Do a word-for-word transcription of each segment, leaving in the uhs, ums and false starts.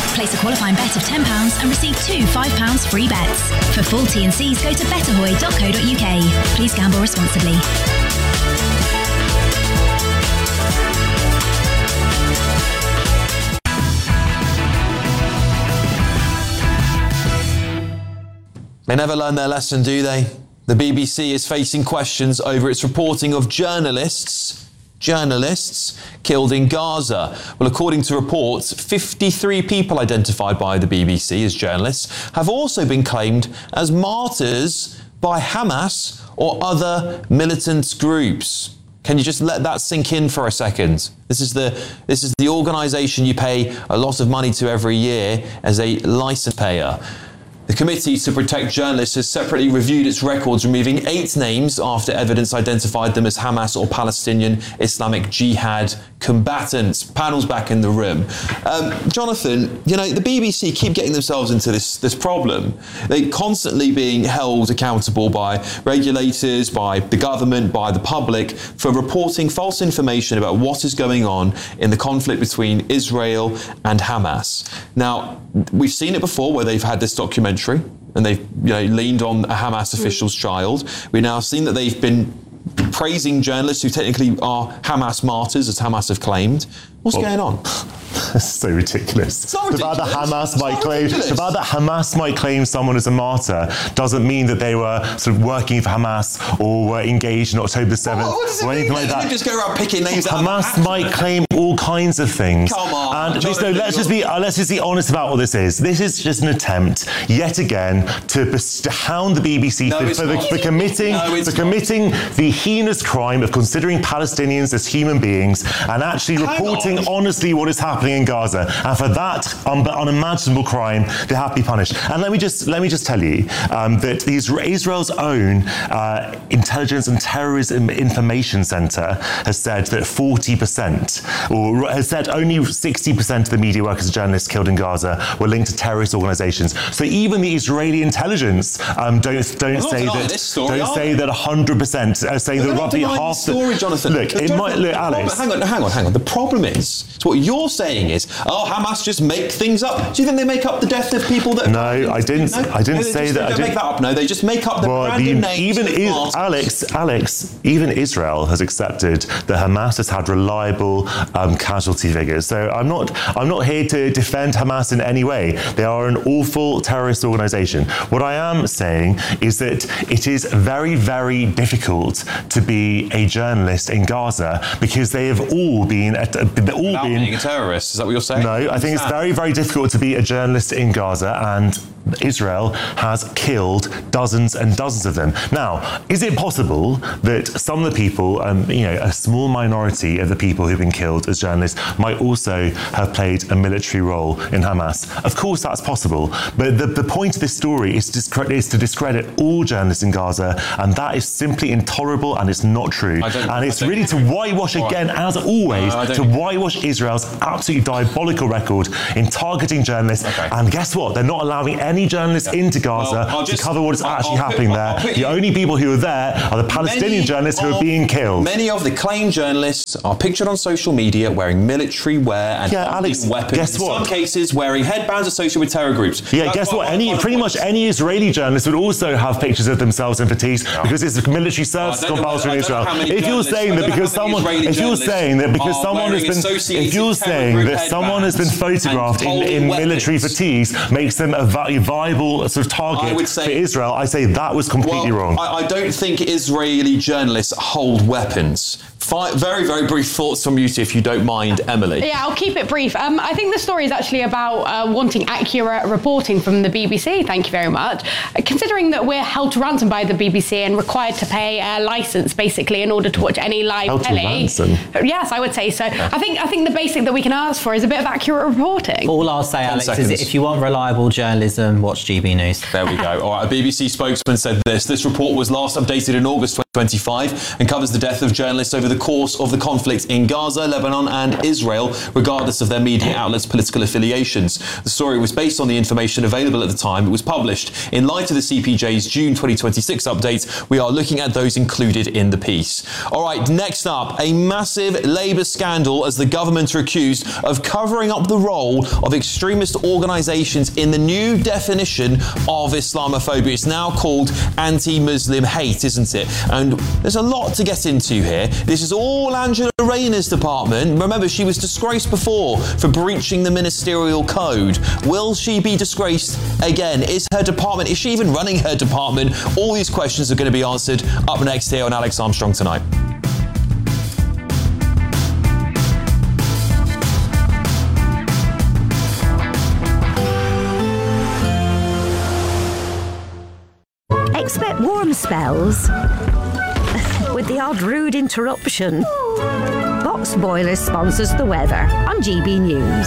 Place a qualifying bet of ten pounds and receive two five pounds free bets. For full T and Cs, go to betterhoy dot co dot uk. Please gamble responsibly. They never learn their lesson, do they? The B B C is facing questions over its reporting of journalists, journalists killed in Gaza. Well, according to reports, fifty-three people identified by the B B C as journalists have also been claimed as martyrs by Hamas or other militant groups. Can you just let that sink in for a second? This is the this is the organisation you pay a lot of money to every year as a licence payer. The Committee to Protect Journalists has separately reviewed its records, removing eight names after evidence identified them as Hamas or Palestinian Islamic Jihad combatants. Panel's back in the room. Um, Jonathan, you know, the B B C keep getting themselves into this, this problem. They're constantly being held accountable by regulators, by the government, by the public for reporting false information about what is going on in the conflict between Israel and Hamas. Now, we've seen it before where they've had this documentary and they've you know, leaned on a Hamas official's child. We've now seen that they've been praising journalists who technically are Hamas martyrs, as Hamas have claimed. What's well, going on? That's so ridiculous. It's not ridiculous. The fact that Hamas might claim, ridiculous. the fact that Hamas might claim someone as a martyr doesn't mean that they were sort of working for Hamas or were engaged in October the seventh well, what does it or anything mean? like that. You just go around picking names out. Hamas might claim all kinds of things. Come on, and just, no, let's just be uh, let's just be honest about what this is. This is just an attempt, yet again, to, to hound the B B C no, for, for, the, for committing no, for committing the heinous crime of considering Palestinians as human beings and actually Hang reporting on. honestly what is happening in Gaza. And for that un- unimaginable crime, they have to be punished. And let me just let me just tell you um, that Israel's own uh, Intelligence and Terrorism Information Center has said that forty percent, or has said only sixty percent of the media workers and journalists killed in Gaza were linked to terrorist organizations. So even the Israeli intelligence um, don't don't say that story, don't say that one hundred percent uh, say that roughly half the story, Jonathan. Look, it might look, Alex. Hang on, hang on, hang on. The problem is, so what you're saying is, oh, Hamas just make things up. Do you think they make up the death of people that? No, I didn't. No? I didn't no, say just, that. They I don't didn't make that up. No, they just make up the well, random the, names. even is, Alex, Alex, even Israel has accepted that Hamas has had reliable um, casualty figures. So I'm not, I'm not here to defend Hamas in any way. They are an awful terrorist organisation. What I am saying is that it is very, very difficult to be a journalist in Gaza because they have all been, at, all Without been being a terrorist. Is that what you're saying? No, I think it's very, very difficult to be a journalist in Gaza, and Israel has killed dozens and dozens of them. Now, is it possible that some of the people, um, you know, a small minority of the people who've been killed as journalists might also have played a military role in Hamas? Of course, that's possible. But the, the point of this story is to, discredit, is to discredit all journalists in Gaza, and that is simply intolerable and it's not true. And it's really to whitewash again, as always, uh, to whitewash Israel's absolutely diabolical record in targeting journalists. Okay. And guess what? They're not allowing any journalists yeah. into Gaza well, just, to cover what is I'll, actually I'll happening put, there. The you, only people who are there are the Palestinian journalists who are being killed. Many of the claimed journalists are pictured on social media wearing military wear and yeah, Alex, weapons. Guess in what? some cases wearing headbands associated with terror groups. Yeah, That's guess what? Any, pretty much any Israeli journalist would also have pictures of themselves in fatigues no. because it's military service compulsory in Israel. If you're saying that because someone, if you're saying that because someone has been, if you're saying that someone has been photographed in, in military fatigues makes them a viable sort of target say, for Israel, I say that was completely well, wrong. I, I don't think Israeli journalists hold weapons. Five, very, very brief thoughts from you, if you don't mind, Emily. Yeah, I'll keep it brief. Um, I think the story is actually about uh, wanting accurate reporting from the B B C. Thank you very much. Uh, considering that we're held to ransom by the B B C and required to pay a licence, basically, in order to watch any live held telly. To ransom? Yes, I would say so. Yeah. I think I think the basic that we can ask for is a bit of accurate reporting. All I'll say, Alex, seconds. is if you want reliable journalism, watch G B News. There we go. All right, a B B C spokesman said this. This report was last updated in August twenty-five and covers the death of journalists over the course of the conflict in Gaza, Lebanon and Israel, regardless of their media outlets' political affiliations. The story was based on the information available at the time it was published. In light of the C P J's June twenty twenty-six update, we are looking at those included in the piece. All right, next up, a massive Labour scandal as the government are accused of covering up the role of extremist organisations in the new definition of Islamophobia. It's now called anti-Muslim hate, isn't it? And there's a lot to get into here. This is all Angela Rayner's department. Remember, she was disgraced before for breaching the ministerial code. Will she be disgraced again? Is her department, is she even running her department? All these questions are going to be answered up next here on Alex Armstrong Tonight. Expect warm spells with the odd rude interruption. Box Boilers sponsors the weather on G B News.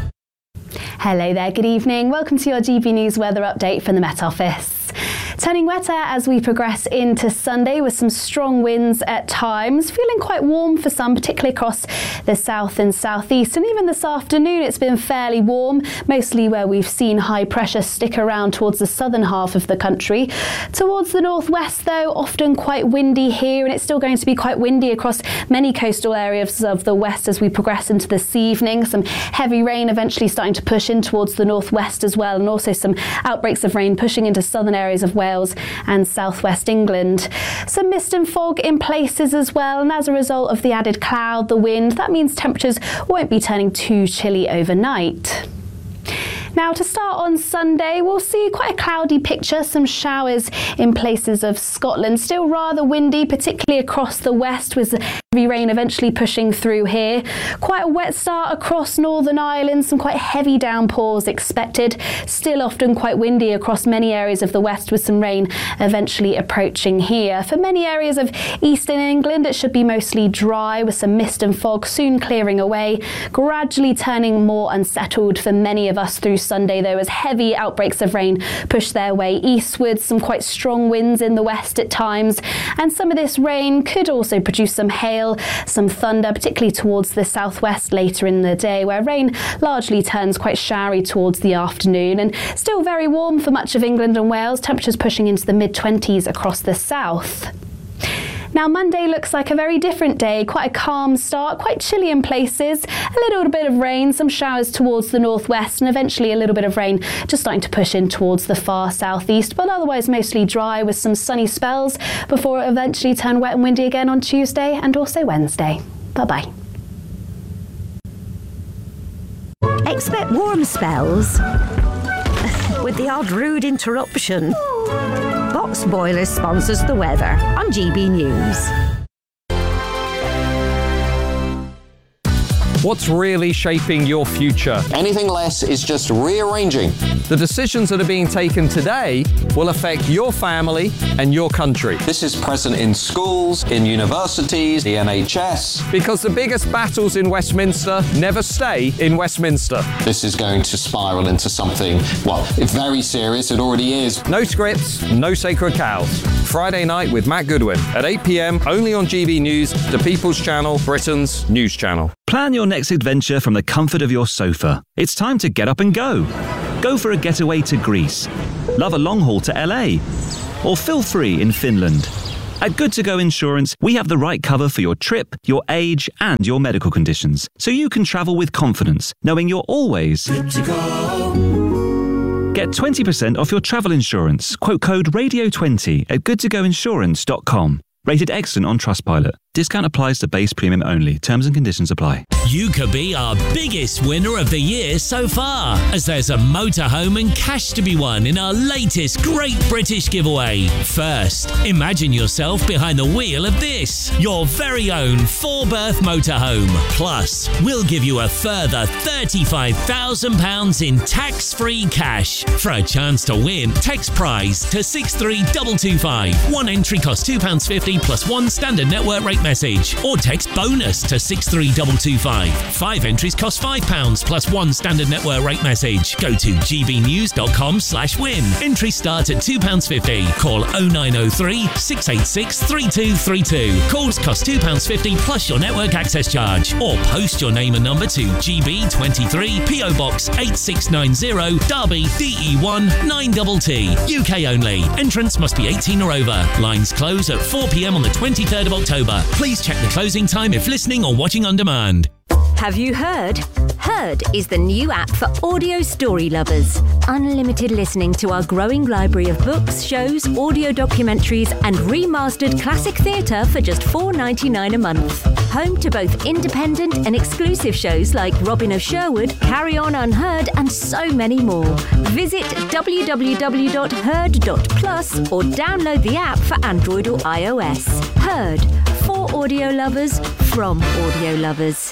Hello there, good evening. Welcome to your G B News weather update from the Met Office. Turning wetter as we progress into Sunday with some strong winds at times. Feeling quite warm for some, particularly across the south and southeast. And even this afternoon, it's been fairly warm, mostly where we've seen high pressure stick around towards the southern half of the country. Towards the northwest, though, often quite windy here, and it's still going to be quite windy across many coastal areas of the west as we progress into this evening. Some heavy rain eventually starting to push in towards the northwest as well, and also some outbreaks of rain pushing into southern areas of Wales and southwest England. Some mist and fog in places as well, and as a result of the added cloud, the wind, that means temperatures won't be turning too chilly overnight. Now, to start on Sunday, we'll see quite a cloudy picture, some showers in places of Scotland. Still rather windy, particularly across the west, with heavy rain eventually pushing through here. Quite a wet start across Northern Ireland, some quite heavy downpours expected. Still often quite windy across many areas of the west, with some rain eventually approaching here. For many areas of eastern England, it should be mostly dry, with some mist and fog soon clearing away, gradually turning more unsettled for many of us through Sunday, though, as heavy outbreaks of rain push their way eastwards. Some quite strong winds in the west at times, and some of this rain could also produce some hail, some thunder, particularly towards the southwest later in the day, where rain largely turns quite showery towards the afternoon. And still very warm for much of England and Wales, temperatures pushing into the mid twenties across the south. Now, Monday looks like a very different day. Quite a calm start, quite chilly in places, a little bit of rain, some showers towards the northwest, and eventually a little bit of rain just starting to push in towards the far southeast, but otherwise mostly dry with some sunny spells before it eventually turn wet and windy again on Tuesday and also Wednesday. Bye-bye. Expect warm spells with the odd rude interruption. Box Boilers sponsors the weather on G B News. What's really shaping your future? Anything less is just rearranging. The decisions that are being taken today will affect your family and your country. This is present in schools, in universities, the N H S. Because the biggest battles in Westminster never stay in Westminster. This is going to spiral into something, well, very serious. It already is. No scripts, no sacred cows. Friday night with Matt Goodwin at eight p.m. only on G B News, the People's Channel, Britain's news channel. Plan your next adventure from the comfort of your sofa. It's time to get up and go. Go for a getaway to Greece. Love a long haul to L A. Or feel free in Finland. At Good To Go Insurance, we have the right cover for your trip, your age, and your medical conditions, so you can travel with confidence, knowing you're always good to go. Get twenty percent off your travel insurance. Quote code radio twenty at good to go insurance dot com. Rated excellent on Trustpilot. Discount applies to base premium only. Terms and conditions apply. You could be our biggest winner of the year so far, as there's a motorhome and cash to be won in our latest Great British Giveaway. First, imagine yourself behind the wheel of this, your very own four-berth motorhome. Plus, we'll give you a further thirty-five thousand pounds in tax-free cash. For a chance to win, text prize to six three two two five. One entry costs two pounds fifty plus one standard network rate message, or text bonus to six three two two five. five. Five entries cost five pounds plus one standard network rate message. Go to gbnews.com slash win. Entries start at two pounds fifty. Call oh nine oh three, six eight six, three two three two. Calls cost two pounds fifty plus your network access charge. Or post your name and number to G B twenty-three, P O Box eight six nine zero, Derby, D E one nine T T. U K only. Entrance must be eighteen or over. Lines close at four p.m. on the twenty-third of October. Please check the closing time if listening or watching on demand. Have you heard? Heard is the new app for audio story lovers. Unlimited listening to our growing library of books, shows, audio documentaries and remastered classic theatre for just four pounds ninety-nine a month. Home to both independent and exclusive shows like Robin of Sherwood, Carry On Unheard and so many more. Visit w w w dot heard dot plus or download the app for Android or iOS. Heard. For audio lovers, from audio lovers.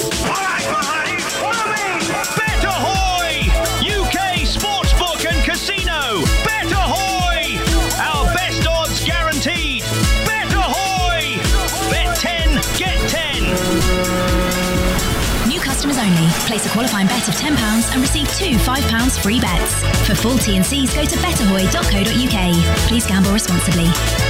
Bet Ahoy! U K Sportsbook and Casino! Bet Ahoy! Our best odds guaranteed! Bet Ahoy! Bet ten, get ten! New customers only. Place a qualifying bet of ten pounds and receive two five pounds free bets. For full T and Cs, go to bet ahoy dot co dot u k. Please gamble responsibly.